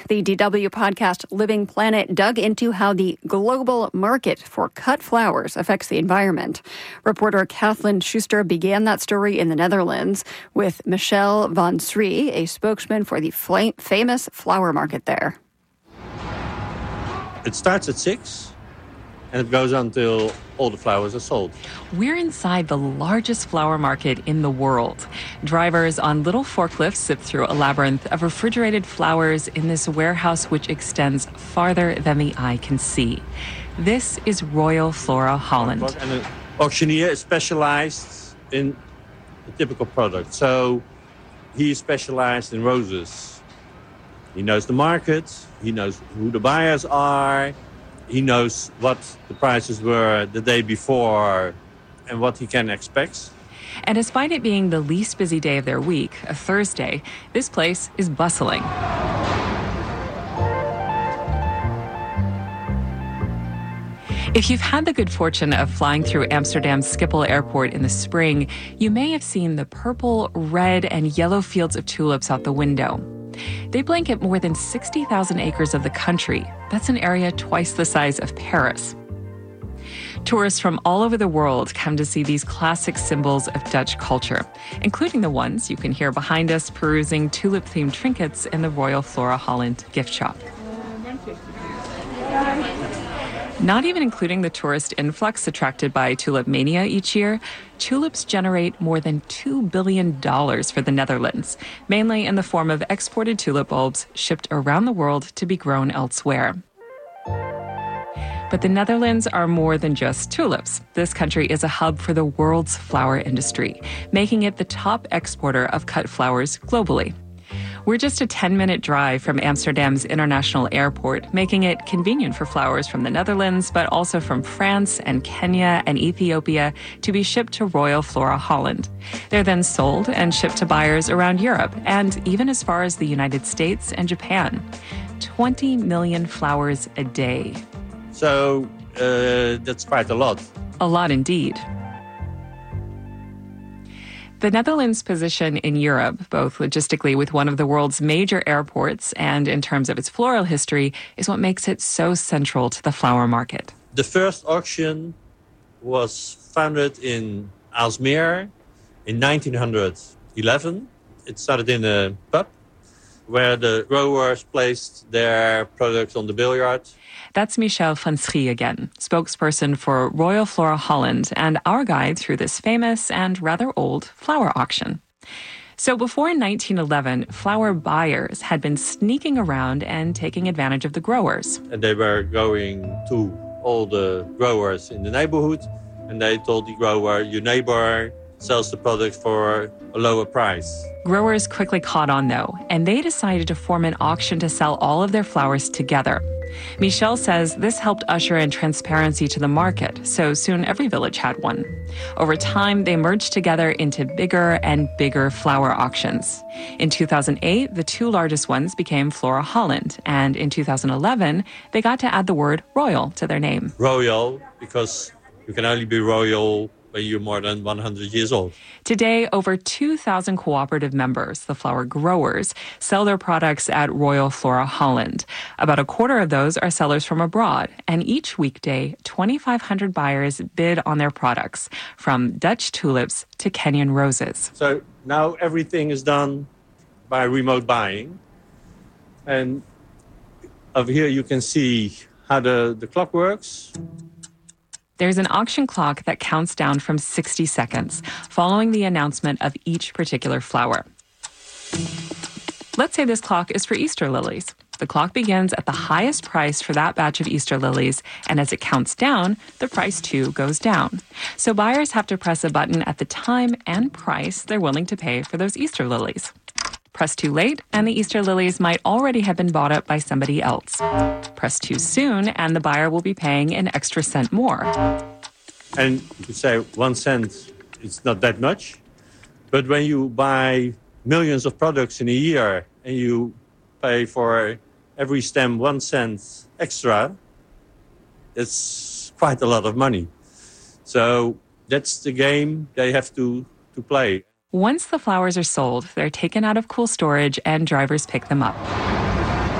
The DW podcast Living Planet dug into how the global market for cut flowers affects the environment. Reporter Kathleen Schuster began that story in the Netherlands with Michel van Srie, a spokesman for the famous flower market there. It starts at 6 and it goes until all the flowers are sold. We're inside the largest flower market in the world. Drivers on little forklifts zip through a labyrinth of refrigerated flowers in this warehouse which extends farther than the eye can see. This is Royal Flora Holland. And an auctioneer is specialized in a typical product. So he is specialized in roses. He knows the market, he knows who the buyers are, he knows what the prices were the day before and what he can expect. And despite it being the least busy day of their week, a Thursday, this place is bustling. If you've had the good fortune of flying through Amsterdam's Schiphol Airport in the spring, you may have seen the purple, red, and yellow fields of tulips out the window. They blanket more than 60,000 acres of the country. That's an area twice the size of Paris. Tourists from all over the world come to see these classic symbols of Dutch culture, including the ones you can hear behind us perusing tulip-themed trinkets in the Royal Flora Holland gift shop. Not even including the tourist influx attracted by tulip mania each year, tulips generate more than $2 billion for the Netherlands, mainly in the form of exported tulip bulbs shipped around the world to be grown elsewhere. But the Netherlands are more than just tulips. This country is a hub for the world's flower industry, making it the top exporter of cut flowers globally. We're just a 10-minute drive from Amsterdam's international airport, making it convenient for flowers from the Netherlands, but also from France and Kenya and Ethiopia to be shipped to Royal Flora Holland. They're then sold and shipped to buyers around Europe and even as far as the United States and Japan. 20 million flowers a day. So that's quite a lot. A lot indeed. The Netherlands' position in Europe, both logistically with one of the world's major airports and in terms of its floral history, is what makes it so central to the flower market. The first auction was founded in Aalsmeer in 1911. It started in a pub where the growers placed their products on the billiard. That's Michel van Srie again, spokesperson for Royal Flora Holland and our guide through this famous and rather old flower auction. So before 1911, flower buyers had been sneaking around and taking advantage of the growers. And they were going to all the growers in the neighborhood and they told the grower, your neighbor sells the product for a lower price. Growers quickly caught on though, and they decided to form an auction to sell all of their flowers together. Michel says this helped usher in transparency to the market, so soon every village had one. Over time, they merged together into bigger and bigger flower auctions. In 2008, the two largest ones became Flora Holland, and in 2011, they got to add the word royal to their name. Royal, because you can only be royal when you're more than 100 years old. Today, over 2,000 cooperative members, the flower growers, sell their products at Royal Flora Holland. About a quarter of those are sellers from abroad, and each weekday, 2,500 buyers bid on their products, from Dutch tulips to Kenyan roses. So now everything is done by remote buying. And over here you can see how the clock works. There's an auction clock that counts down from 60 seconds, following the announcement of each particular flower. Let's say this clock is for Easter lilies. The clock begins at the highest price for that batch of Easter lilies, and as it counts down, the price too goes down. So buyers have to press a button at the time and price they're willing to pay for those Easter lilies. Press too late, and the Easter lilies might already have been bought up by somebody else. Press too soon, and the buyer will be paying an extra cent more. And you could say 1 cent, it's not that much. But when you buy millions of products in a year and you pay for every stem 1 cent extra, it's quite a lot of money. So that's the game they have to play. Once the flowers are sold, they're taken out of cool storage and drivers pick them up.